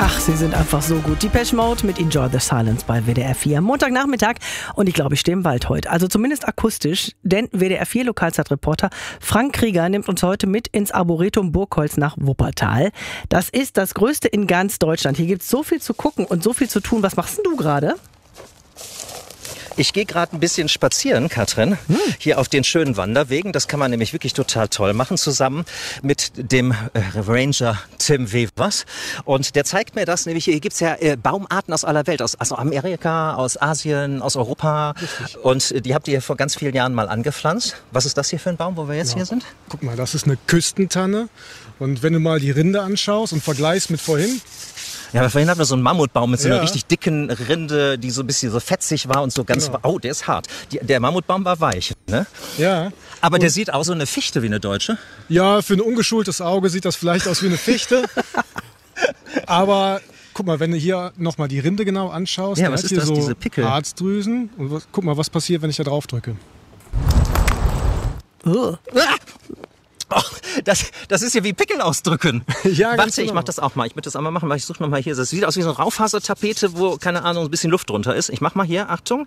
Ach, sie sind einfach so gut. Depeche Mode mit Enjoy the Silence bei WDR 4. Montagnachmittag und ich glaube, ich stehe im Wald heute. Also zumindest akustisch, denn WDR 4 Lokalzeitreporter Frank Krieger nimmt uns heute mit ins Arboretum Burgholz nach Wuppertal. Das ist das größte in ganz Deutschland. Hier gibt es so viel zu gucken und so viel zu tun. Was machst denn du gerade? Ich gehe gerade ein bisschen spazieren, Katrin, hier auf den schönen Wanderwegen. Das kann man nämlich wirklich total toll machen, zusammen mit dem Ranger Tim Wevers. Und der zeigt mir das, nämlich hier gibt's ja Baumarten aus aller Welt, aus Amerika, aus Asien, aus Europa. Richtig. Und die habt ihr vor ganz vielen Jahren mal angepflanzt. Was ist das hier für ein Baum, wo wir jetzt hier sind? Guck mal, das ist eine Küstentanne. Und wenn du mal die Rinde anschaust und vergleichst mit vorhin. Ja, aber vorhin hatten wir so einen Mammutbaum mit so einer richtig dicken Rinde, die so ein bisschen so fetzig war und so ganz... Genau. Oh, der ist hart. Der Mammutbaum war weich, ne? Ja. Aber der sieht aus wie eine Fichte, wie eine deutsche. Ja, für ein ungeschultes Auge sieht das vielleicht aus wie eine Fichte. Aber guck mal, wenn du hier nochmal die Rinde genau anschaust, ja, der was hat ist hier das, so diese Pickel? Harzdrüsen. Und guck mal, was passiert, wenn ich da drauf drücke. Oh, das ist ja wie Pickel ausdrücken. Ja, warte, genau. Ich mach das auch mal. Ich möchte das einmal machen, weil ich suche noch mal hier. Das sieht aus wie so eine Raufasertapete, wo, keine Ahnung, ein bisschen Luft drunter ist. Ich mach mal hier, Achtung.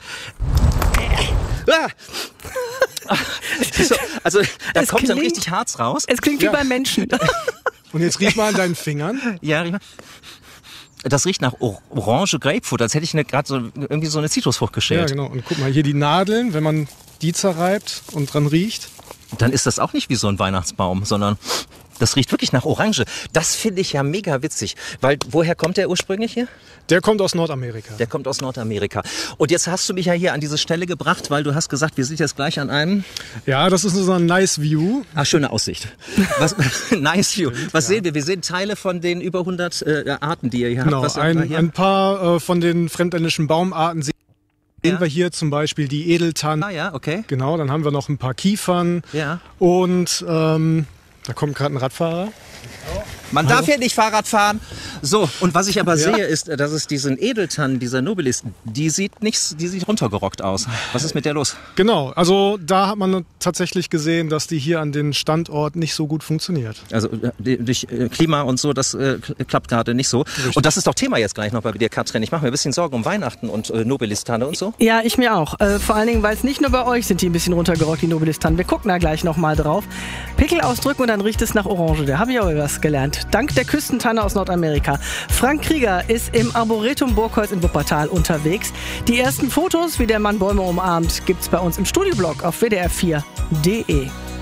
So, also da kommt dann richtig Harz raus. Es klingt wie beim Menschen. Und jetzt riech mal an deinen Fingern. Ja, riech mal. Das riecht nach Orange Grapefruit, als hätte ich gerade so irgendwie so eine Zitrusfrucht geschält. Ja, genau. Und guck mal, hier die Nadeln, wenn man die zerreibt und dran riecht. Dann ist das auch nicht wie so ein Weihnachtsbaum, sondern das riecht wirklich nach Orange. Das finde ich ja mega witzig. Weil, woher kommt der ursprünglich hier? Der kommt aus Nordamerika. Der kommt aus Nordamerika. Und jetzt hast du mich ja hier an diese Stelle gebracht, weil du hast gesagt, wir sind jetzt gleich an einem... Ja, das ist so ein Nice View. Ach, schöne Aussicht. Nice View. Was sehen wir? Wir sehen Teile von den über 100 Arten, die ihr hier habt. Genau, Was ein paar von den fremdländischen Baumarten sehen wir hier zum Beispiel die Edeltannen. Ah ja, okay. Genau, dann haben wir noch ein paar Kiefern. Ja. Und da kommt gerade ein Radfahrer. Man darf hier nicht Fahrrad fahren. So, und was ich aber sehe, ist, dass es diesen Edeltannen, dieser Nobilis, die sieht runtergerockt aus. Was ist mit der los? Genau, also da hat man tatsächlich gesehen, dass die hier an den Standort nicht so gut funktioniert. Also durch Klima und so, das klappt gerade nicht so. Richtig. Und das ist doch Thema jetzt gleich noch bei dir, Katrin. Ich mache mir ein bisschen Sorgen um Weihnachten und Nobilis-Tanne und so. Ja, ich mir auch. Vor allen Dingen, weil es nicht nur bei euch sind, die ein bisschen runtergerockt, die Nobilis-Tannen. Wir gucken da gleich nochmal drauf. Pickel ausdrücken und dann riecht es nach Orange. Da habe ich auch was gelernt. Dank der Küstentanne aus Nordamerika. Frank Krieger ist im Arboretum Burgholz in Wuppertal unterwegs. Die ersten Fotos, wie der Mann Bäume umarmt, gibt's bei uns im Studioblog auf wdr4.de.